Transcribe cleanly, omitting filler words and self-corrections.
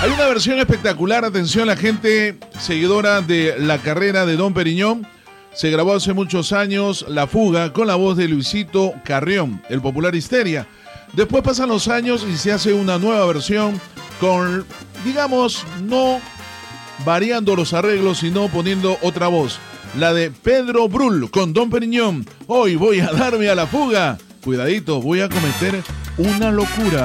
Hay una versión espectacular, atención la gente seguidora de la carrera de Dom Perignon. Se grabó hace muchos años La Fuga con la voz de Luisito Carrión, el popular Histeria. Después pasan los años y se hace una nueva versión con, digamos, no variando los arreglos, sino poniendo otra voz. La de Pedro Brul con Dom Perignon. Hoy voy a darme a la fuga. Cuidadito, voy a cometer una locura.